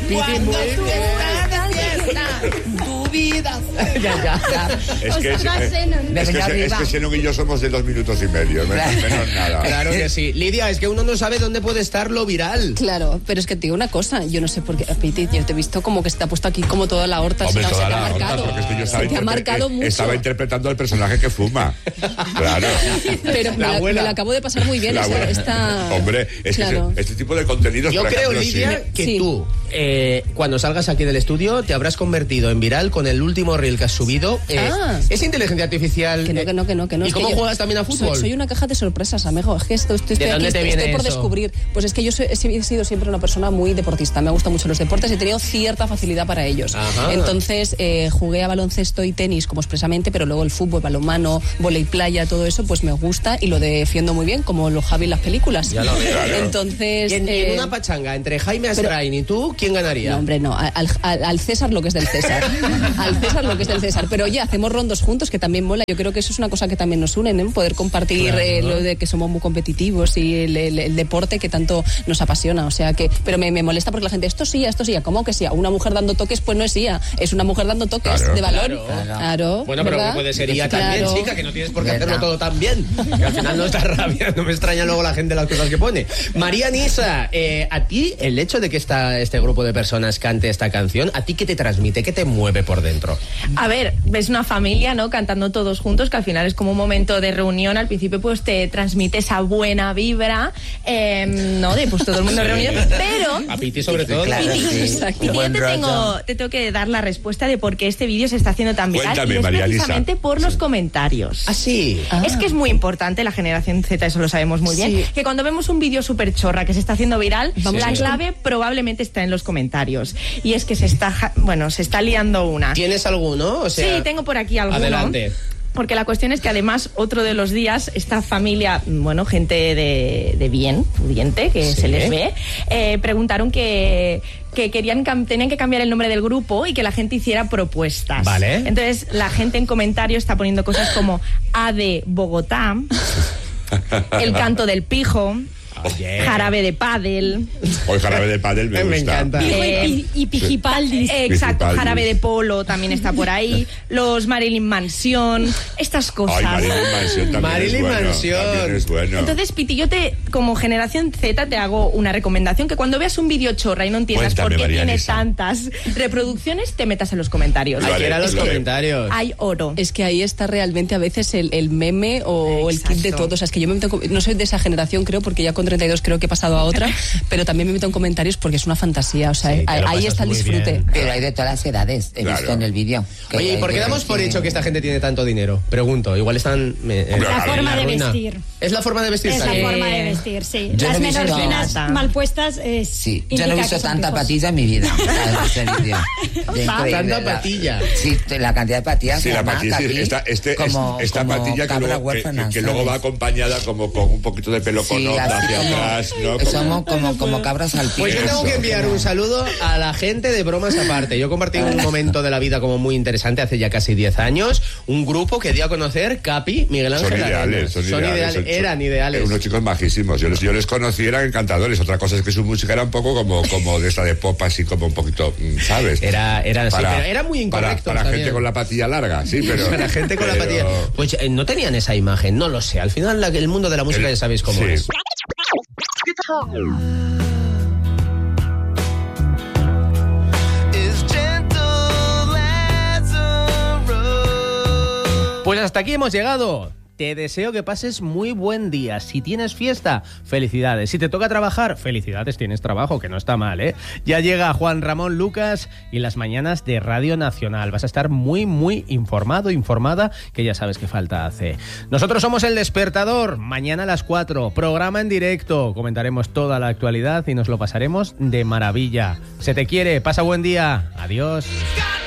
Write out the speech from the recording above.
Cuando tú estás de fiesta, tu vida. Ya. Es que Xenon y yo somos de 2 minutos y medio, menos nada. Claro que sí. Lidia, es que uno no sabe dónde puede estar lo viral. Claro, pero es que te digo una cosa, yo no sé por qué, Piti, yo te he visto como que se te ha puesto aquí como toda la horta. Hombre, toda se te la ha marcado. horta, porque es que yo Se te ha marcado mucho. Estaba interpretando al personaje que fuma. Claro. Pero me la acabo de pasar muy bien esta... Hombre, es claro. que este tipo de contenidos... Yo creo, Lidia, que tú, cuando salgas aquí del estudio, te habrás convertido en viral con el último reel que has subido. ¿Es inteligencia artificial? Que no. ¿Y cómo juegas también a fútbol? Soy una caja de sorpresas, amigo. Es que estoy por descubrir. Pues es que yo he sido siempre una persona muy deportista. Me gustan mucho los deportes y he tenido cierta facilidad para ellos. Ajá. Entonces, jugué a baloncesto y tenis como expresamente, pero luego el fútbol, balonmano, vóley playa, todo eso, pues me gusta y lo defiendo muy bien, como los Javi en las películas. Ya lo veo. Claro. Entonces... en una pachanga entre Jaime Asrain y tú, ¿quién ganaría? No, hombre, no. Al César lo que es del César. Al César lo que es del César. Pero oye, hacemos rondos juntos, que también mola. Yo creo que eso es una cosa que también nos une, ¿eh? Poder compartir lo de que somos muy competitivos y el deporte que tanto nos apasiona. O sea que... Pero me molesta porque la gente, esto sí, ¿cómo que sí? Una mujer dando toques, pues no es IA. Es una mujer dando toques de balón. Claro. Bueno, pero ¿verdad? puede ser IA también, chica, que no tienes por qué hacerlo todo tan bien. Que al final no está rabia, no me extraña luego la gente las cosas que pone. María Nisa, a ti el hecho de que este grupo de personas cante esta canción, ¿a ti qué te transmite? ¿Qué te mueve por dentro? A ver, ves una familia, ¿no? Cantando todos juntos, que al final es como un momento de reunión. Al principio pues te transmite esa buena vibra, ¿no? De pues todo el mundo reunido. Pero... A Piti sobre todo. Claro, Exacto. Yo te tengo que dar la respuesta de por qué este vídeo se está haciendo tan viral. Cuéntame, y es María precisamente Lisa. por los comentarios. ¿Ah, sí? Es que es muy importante, la generación Z, eso lo sabemos muy bien, que cuando vemos un vídeo súper chorra que se está haciendo viral, la clave probablemente está en los comentarios. Y es que se está liando una. ¿Tienes alguno? O sea, sí, tengo por aquí alguno. Adelante. Porque la cuestión es que además otro de los días esta familia, gente de bien, pudiente, que se les ve, preguntaron que tenían que cambiar el nombre del grupo y que la gente hiciera propuestas. Vale. Entonces la gente en comentarios está poniendo cosas como A de Bogotá, El canto del pijo, Jarabe de pádel. Hoy Jarabe de pádel me gusta. encanta. Y Pijipaldis. Exacto, Pijipaldis. Jarabe de polo también está por ahí. Los Marilyn Mansion. Estas cosas. Ay, Marilyn Mansion también Marilyn es bueno. Mansion. También es bueno. Entonces, Piti, yo como generación Z te hago una recomendación, que cuando veas un vídeo chorra y no entiendas Cuéntame, por qué María tiene Elisa. tantas reproducciones, te metas en los comentarios. Hay que ir a los Vale. comentarios. Hay oro. Es que ahí está realmente a veces el meme o el kit de todo. O sea, es que yo me meto no soy de esa generación, creo, porque ya con 32 creo que he pasado a otra, pero también me meto en comentarios porque es una fantasía. O sea, ahí está el disfrute. Bien. Pero hay de todas las edades, he visto en el vídeo. Oye, ¿y por qué damos por hecho que esta gente tiene tanto dinero? Pregunto, igual están... La forma de ruina. vestir. ¿Es la forma de vestir? Es la también? forma de vestir, sí. Yo Las no he visto- menorquinas mal puestas es... Sí, yo no he indica visto que son tanta pijos. patilla en mi vida. Tanta patilla. Sí, la cantidad de patillas. Sí, la patilla, sí, esta patilla que luego va acompañada como con un poquito de pelo con onda hacia atrás, ¿no? Somos como cabras al pie. Pues yo tengo que enviar un saludo a la gente de Bromas Aparte. Yo compartí un momento de la vida como muy interesante hace ya casi 10 años. Un grupo que dio a conocer Capi, Miguel Ángel. Son ideales. Eran ideales. Unos chicos majísimos. Yo les conocí, eran encantadores. Otra cosa es que su música era un poco como de esta de pop, así como un poquito, ¿sabes? Era así, pero era muy incorrecto. Para gente con la patilla larga, sí, pero... Para gente con la patilla. Pues no tenían esa imagen, no lo sé. Al final el mundo de la música ya sabéis cómo es. Pues hasta aquí hemos llegado. Te deseo que pases muy buen día. Si tienes fiesta, felicidades. Si te toca trabajar, felicidades, tienes trabajo, que no está mal, ¿eh? Ya llega Juan Ramón Lucas y las mañanas de Radio Nacional. Vas a estar muy, muy informado, informada, que ya sabes qué falta hace. Nosotros somos El Despertador. Mañana a las 4, programa en directo. Comentaremos toda la actualidad y nos lo pasaremos de maravilla. Se te quiere, pasa buen día. Adiós.